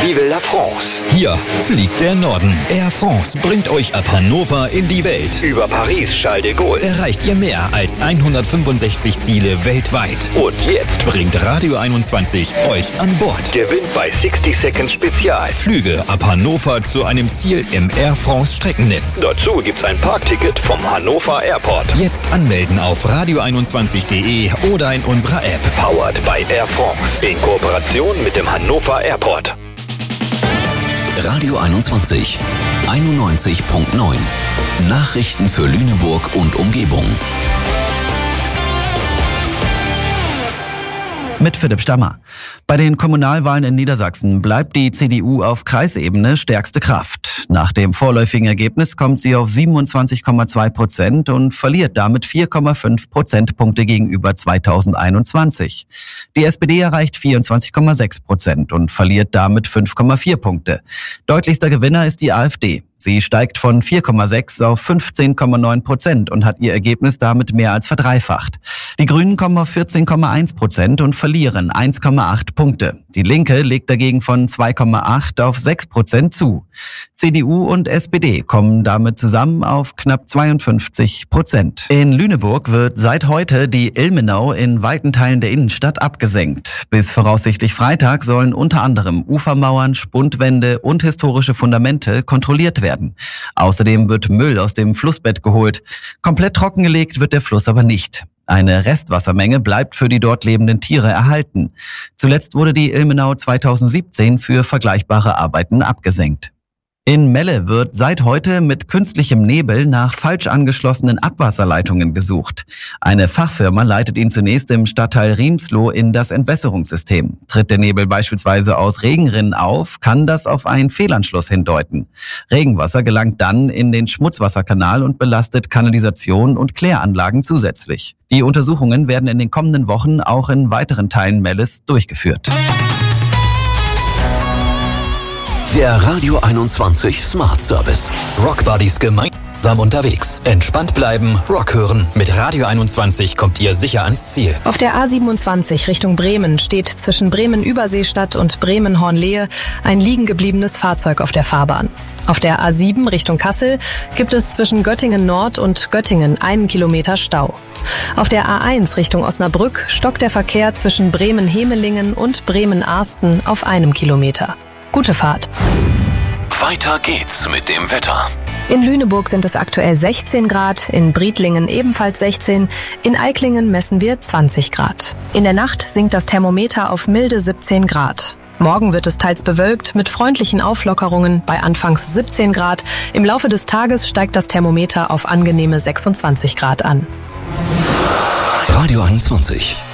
Vive la France. Hier fliegt der Norden. Air France bringt euch ab Hannover in die Welt. Über Paris, Charles de Gaulle. Erreicht ihr mehr als 165 Ziele weltweit. Und jetzt bringt Radio 21 euch an Bord. Gewinnt bei 60 Seconds Spezial. Flüge ab Hannover zu einem Ziel im Air France Streckennetz. Dazu gibt's ein Parkticket vom Hannover Airport. Jetzt anmelden auf radio21.de oder in unserer App. Powered by Air France. In Kooperation mit dem Hannover Airport. Radio 21 91.9. Nachrichten für Lüneburg und Umgebung. Mit Philipp Stammer. Bei den Kommunalwahlen in Niedersachsen bleibt die CDU auf Kreisebene stärkste Kraft. Nach dem vorläufigen Ergebnis kommt sie auf 27,2% und verliert damit 4,5 Prozentpunkte gegenüber 2021. Die SPD erreicht 24,6% und verliert damit 5,4 Punkte. Deutlichster Gewinner ist die AfD. Sie steigt von 4,6 auf 15,9% und hat ihr Ergebnis damit mehr als verdreifacht. Die Grünen kommen auf 14,1% und verlieren 1,8 Punkte. Die Linke legt dagegen von 2,8 auf 6% zu. CDU und SPD kommen damit zusammen auf knapp 52%. In Lüneburg wird seit heute die Ilmenau in weiten Teilen der Innenstadt abgesenkt. Bis voraussichtlich Freitag sollen unter anderem Ufermauern, Spundwände und historische Fundamente kontrolliert werden. Außerdem wird Müll aus dem Flussbett geholt. Komplett trockengelegt wird der Fluss aber nicht. Eine Restwassermenge bleibt für die dort lebenden Tiere erhalten. Zuletzt wurde die Ilmenau 2017 für vergleichbare Arbeiten abgesenkt. In Melle wird seit heute mit künstlichem Nebel nach falsch angeschlossenen Abwasserleitungen gesucht. Eine Fachfirma leitet ihn zunächst im Stadtteil Riemsloh in das Entwässerungssystem. Tritt der Nebel beispielsweise aus Regenrinnen auf, kann das auf einen Fehlanschluss hindeuten. Regenwasser gelangt dann in den Schmutzwasserkanal und belastet Kanalisation und Kläranlagen zusätzlich. Die Untersuchungen werden in den kommenden Wochen auch in weiteren Teilen Melles durchgeführt. Der Radio 21 Smart Service. Rockbuddies gemeinsam unterwegs. Entspannt bleiben, Rock hören. Mit Radio 21 kommt ihr sicher ans Ziel. Auf der A27 Richtung Bremen steht zwischen Bremen-Überseestadt und Bremen-Hornlehe ein liegen gebliebenes Fahrzeug auf der Fahrbahn. Auf der A7 Richtung Kassel gibt es zwischen Göttingen Nord und Göttingen 1 Kilometer Stau. Auf der A1 Richtung Osnabrück stockt der Verkehr zwischen Bremen-Hemelingen und Bremen-Arsten auf 1 Kilometer. Gute Fahrt. Weiter geht's mit dem Wetter. In Lüneburg sind es aktuell 16 Grad, in Briedlingen ebenfalls 16, in Eiklingen messen wir 20 Grad. In der Nacht sinkt das Thermometer auf milde 17 Grad. Morgen wird es teils bewölkt mit freundlichen Auflockerungen bei anfangs 17 Grad. Im Laufe des Tages steigt das Thermometer auf angenehme 26 Grad an. Radio 21.